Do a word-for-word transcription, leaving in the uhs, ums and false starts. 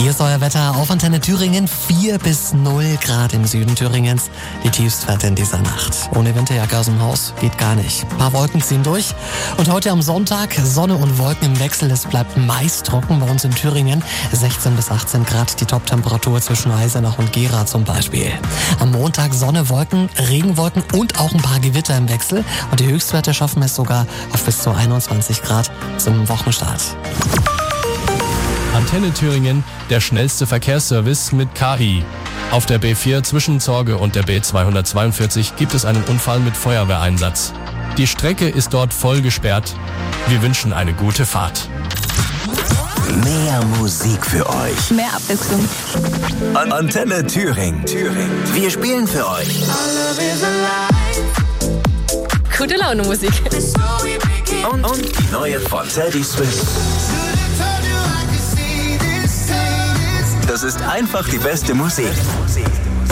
Hier ist euer Wetter auf Antenne Thüringen. vier bis null Grad im Süden Thüringens. Die Tiefstwerte in dieser Nacht. Ohne Winterjacke aus dem Haus geht gar nicht. Ein paar Wolken ziehen durch. Und heute am Sonntag Sonne und Wolken im Wechsel. Es bleibt meist trocken bei uns in Thüringen. sechzehn bis achtzehn Grad die Toptemperatur zwischen Eisenach und Gera zum Beispiel. Am Montag Sonne, Wolken, Regenwolken und auch ein paar Gewitter im Wechsel. Und die Höchstwerte schaffen es sogar auf bis zu einundzwanzig Grad zum Wochenstart. Antenne Thüringen, der schnellste Verkehrsservice mit K I. Auf der B vier zwischen Zorge und der B zweihundertzweiundvierzig gibt es einen Unfall mit Feuerwehreinsatz. Die Strecke ist dort voll gesperrt. Wir wünschen eine gute Fahrt. Mehr Musik für euch. Mehr Abwechslung. An Antenne Thüringen. Thüringen. Wir spielen für euch. Gute Laune Musik. Und, und die neue von Teddy Swift. Das ist einfach die beste Musik.